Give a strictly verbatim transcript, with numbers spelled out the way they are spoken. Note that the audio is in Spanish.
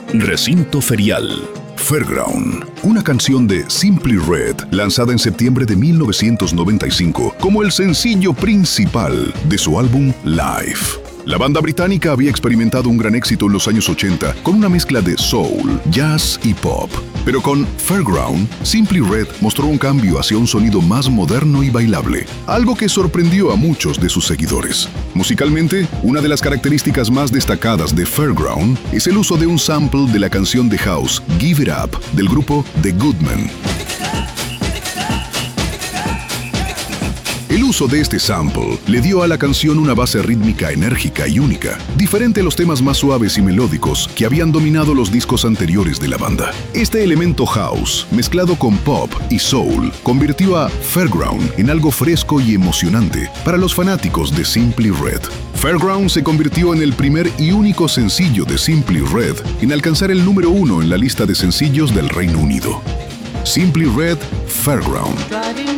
Recinto ferial. Fairground, una canción de Simply Red, lanzada en septiembre de mil novecientos noventa y cinco como el sencillo principal de su álbum Live. La banda británica había experimentado un gran éxito en los años ochenta con una mezcla de soul, jazz y pop. Pero con Fairground, Simply Red mostró un cambio hacia un sonido más moderno y bailable, algo que sorprendió a muchos de sus seguidores. Musicalmente, una de las características más destacadas de Fairground es el uso de un sample de la canción de house Give It Up del grupo The Goodmen. El uso de este sample le dio a la canción una base rítmica enérgica y única, diferente a los temas más suaves y melódicos que habían dominado los discos anteriores de la banda. Este elemento house, mezclado con pop y soul, convirtió a Fairground en algo fresco y emocionante para los fanáticos de Simply Red. Fairground se convirtió en el primer y único sencillo de Simply Red en alcanzar el número uno en la lista de sencillos del Reino Unido. Simply Red, Fairground.